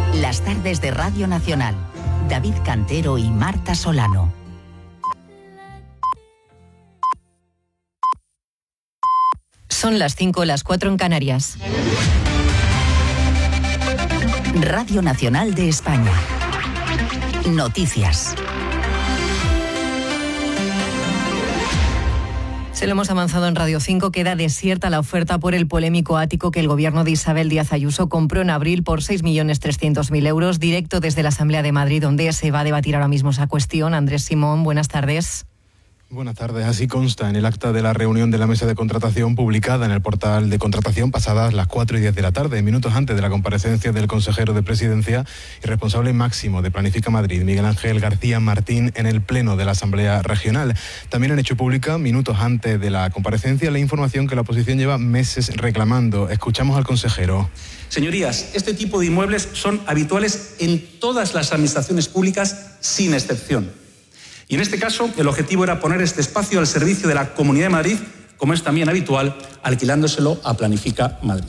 Las tardes de Radio Nacional. David Cantero y Marta Solano. Son las 5, las 4 en Canarias. Radio Nacional de España. Noticias. Se lo hemos avanzado en Radio 5, queda desierta la oferta por el polémico ático que el gobierno de Isabel Díaz Ayuso compró en abril por 6.300.000 euros, directo desde la Asamblea de Madrid, donde se va a debatir ahora mismo esa cuestión. Andrés Simón, buenas tardes. Buenas tardes. Así consta en el acta de la reunión de la mesa de contratación publicada en el portal de contratación pasadas las 4:10 de la tarde, minutos antes de la comparecencia del consejero de Presidencia y responsable máximo de Planifica Madrid, Miguel Ángel García Martín, en el pleno de la Asamblea Regional. También han hecho pública, minutos antes de la comparecencia, la información que la oposición lleva meses reclamando. Escuchamos al consejero. Señorías, este tipo de inmuebles son habituales en todas las administraciones públicas, sin excepción. Y en este caso, el objetivo era poner este espacio al servicio de la Comunidad de Madrid, como es también habitual, alquilándoselo a Planifica Madrid.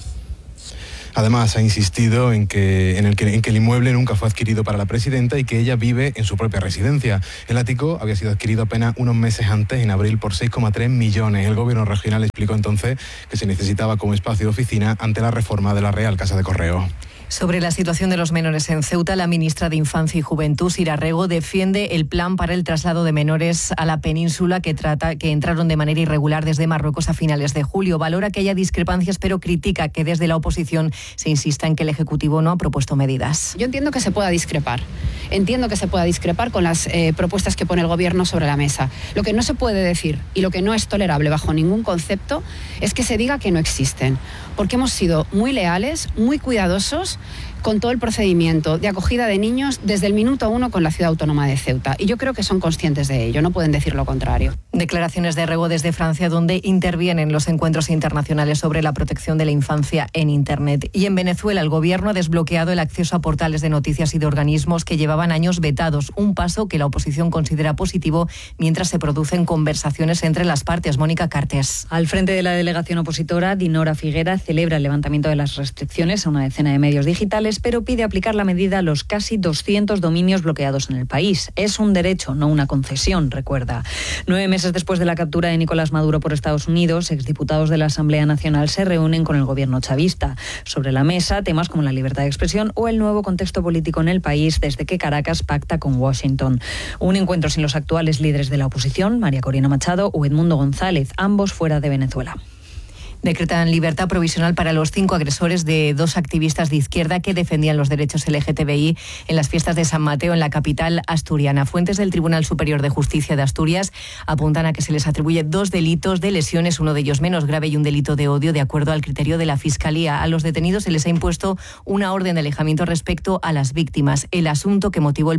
Además, ha insistido en que el inmueble nunca fue adquirido para la presidenta y que ella vive en su propia residencia. El ático había sido adquirido apenas unos meses antes, en abril, por 6,3 millones. El gobierno regional explicó entonces que se necesitaba como espacio de oficina ante la reforma de la Real Casa de Correos. Sobre la situación de los menores en Ceuta, la ministra de Infancia y Juventud, Sira Rego, defiende el plan para el traslado de menores a la península que entraron de manera irregular desde Marruecos a finales de julio. Valora que haya discrepancias, pero critica que desde la oposición se insista en que el Ejecutivo no ha propuesto medidas. Yo entiendo que se pueda discrepar. Entiendo que se pueda discrepar con las propuestas que pone el Gobierno sobre la mesa. Lo que no se puede decir y lo que no es tolerable bajo ningún concepto es que se diga que no existen. Porque hemos sido muy leales, muy cuidadosos con todo el procedimiento de acogida de niños desde el minuto 1 con la Ciudad Autónoma de Ceuta. Y yo creo que son conscientes de ello, no pueden decir lo contrario. Declaraciones de Rego desde Francia, donde intervienen los encuentros internacionales sobre la protección de la infancia en Internet. Y en Venezuela, el gobierno ha desbloqueado el acceso a portales de noticias y de organismos que llevaban años vetados, un paso que la oposición considera positivo mientras se producen conversaciones entre las partes. Mónica Cartes. Al frente de la delegación opositora, Dinora Figuera celebra el levantamiento de las restricciones a una decena de medios digitales, pero pide aplicar la medida a los casi 200 dominios bloqueados en el país. Es un derecho, no una concesión, recuerda. 9 meses después de la captura de Nicolás Maduro por Estados Unidos, exdiputados de la Asamblea Nacional se reúnen con el gobierno chavista. Sobre la mesa, temas como la libertad de expresión o el nuevo contexto político en el país desde que Caracas pacta con Washington. Un encuentro sin los actuales líderes de la oposición, María Corina Machado o Edmundo González, ambos fuera de Venezuela. Decretan libertad provisional para los 5 agresores de 2 activistas de izquierda que defendían los derechos LGTBI en las fiestas de San Mateo en la capital asturiana. Fuentes del Tribunal Superior de Justicia de Asturias apuntan a que se les atribuye 2 delitos de lesiones, uno de ellos menos grave y un delito de odio, de acuerdo al criterio de la Fiscalía. A los detenidos se les ha impuesto una orden de alejamiento respecto a las víctimas. Un asunto que motivó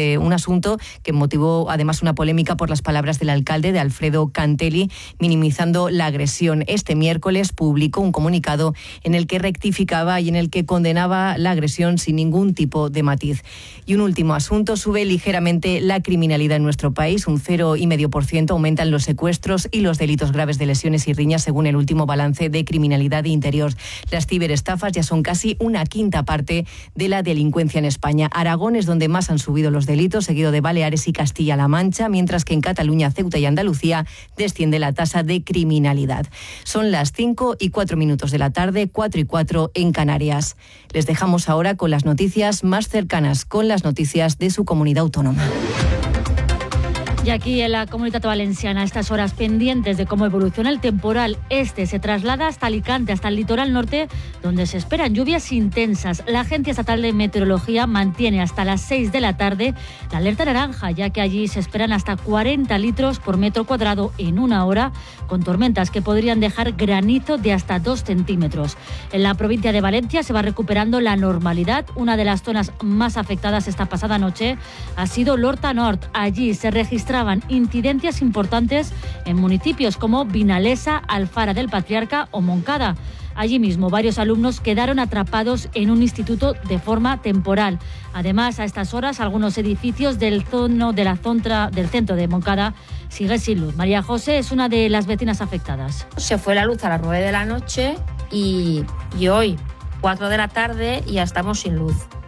además una polémica por las palabras del alcalde, de Alfredo Cantelli, minimizando la agresión. Este miércoles publicó un comunicado en el que rectificaba y en el que condenaba la agresión sin ningún tipo de matiz. Y un último asunto: sube ligeramente la criminalidad en nuestro país, un 0,5% aumentan los secuestros y los delitos graves de lesiones y riñas, según el último balance de criminalidad de Interior. Las ciberestafas ya son casi una quinta parte de la delincuencia en España. Aragón es donde más han subido los delitos, seguido de Baleares y Castilla-La Mancha, mientras que en Cataluña, Ceuta y Andalucía desciende la tasa de criminalidad. Son las 5:04 de la tarde, 4:04 en Canarias. Les dejamos ahora con las noticias más cercanas, con las noticias de su comunidad autónoma. Y aquí en la Comunitat Valenciana, a estas horas pendientes de cómo evoluciona el temporal, se traslada hasta Alicante, hasta el litoral norte, donde se esperan lluvias intensas. La Agencia Estatal de Meteorología mantiene hasta las 6 de la tarde la alerta naranja, ya que allí se esperan hasta 40 litros por metro cuadrado en una hora, con tormentas que podrían dejar granizo de hasta 2 centímetros. En la provincia de Valencia se va recuperando la normalidad. Una de las zonas más afectadas esta pasada noche ha sido l'Horta Nord. Allí se registraban incidencias importantes en municipios como Vinalesa, Alfara del Patriarca o Moncada. Allí mismo, varios alumnos quedaron atrapados en un instituto de forma temporal. Además, a estas horas, algunos edificios del centro de Moncada siguen sin luz. María José es una de las vecinas afectadas. Se fue la luz a las 9 de la noche y hoy, 4 de la tarde, ya estamos sin luz.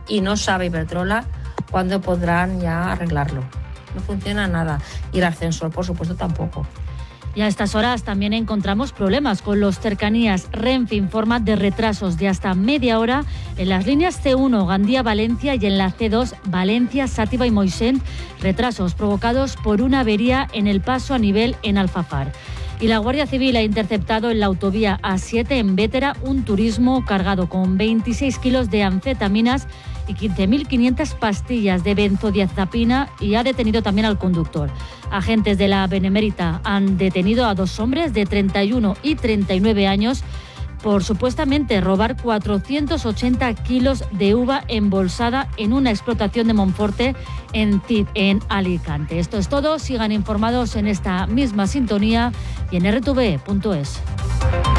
y no sabe Iberdrola cuándo podrán ya arreglarlo. No funciona nada. Y el ascensor, por supuesto, tampoco. Y a estas horas también encontramos problemas con los cercanías. Renfe informa de retrasos de hasta media hora en las líneas C1 Gandía-Valencia y en la C2 Valencia-Sátiva y Moixent, retrasos provocados por una avería en el paso a nivel en Alfafar. Y la Guardia Civil ha interceptado en la autovía A7 en Bétera un turismo cargado con 26 kilos de anfetaminas y 15.500 pastillas de benzodiazepina y ha detenido también al conductor. Agentes de la Benemérita han detenido a 2 hombres de 31 y 39 años por supuestamente robar 480 kilos de uva embolsada en una explotación de Monforte en Cid, en Alicante. Esto es todo. Sigan informados en esta misma sintonía y en rtv.es.